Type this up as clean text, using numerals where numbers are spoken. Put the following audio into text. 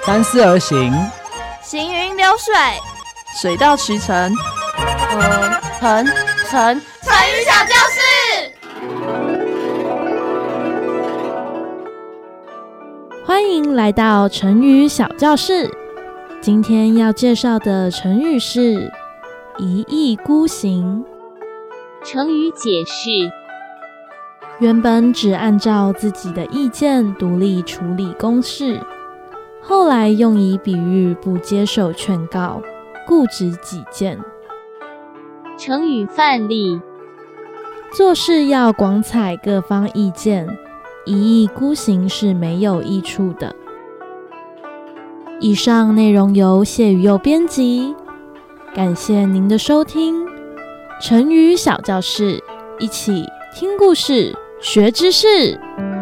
三思而行， 行云流水， 水到渠成。 成语小教室， 欢迎来到成语小教室。今天要介绍的成语是一意孤行。 成语解释： 原本只按照自己的意见独立处理公事，后来用以比喻不接受劝告，固执己见。 成语范例： 做事要广采各方意见，一意孤行是没有益处的。以上内容由谢宇佑编辑，感谢您的收听。成语小教室，一起听故事，学知识。